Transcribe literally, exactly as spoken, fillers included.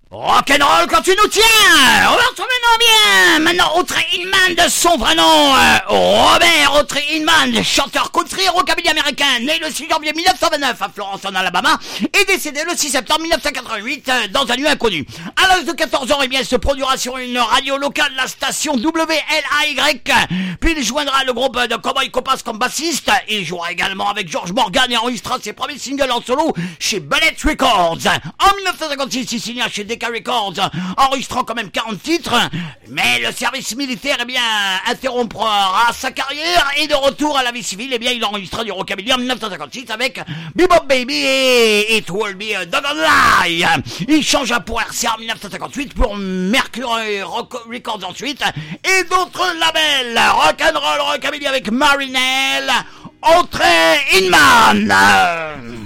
Rock'n'roll quand tu nous tiens. On va retrouver nos bien. Maintenant, Autry Inman de son vrai nom, euh, Robert Autry Inman, chanteur country rockabilly américain, né le six janvier mille neuf cent vingt-neuf à Florence en Alabama et décédé le six septembre mille neuf cent quatre-vingt-huit euh, dans un lieu inconnu. À l'âge de quatorze ans, eh bien, il se produira sur une radio locale, la station W L A Y. Puis il joindra le groupe de Cowboy Copas comme bassiste. Il jouera également avec George Morgan et enregistrera ses premiers singles en solo chez Bullet Records. En mille neuf cent cinquante-six, il signa chez Decca Records, enregistrant quand même quarante titres, mais le service militaire, eh bien, interrompra sa carrière et de retour à la vie civile, eh bien, il enregistra du rockabilly en mille neuf cent cinquante-six avec Bebop Baby et It Will Be a Dog on Lie. Il changea pour R C A en mille neuf cent cinquante-huit, pour Mercury Records ensuite, et d'autres labels, rock'n'roll, rockabilly avec Marinelle, Autry Inman.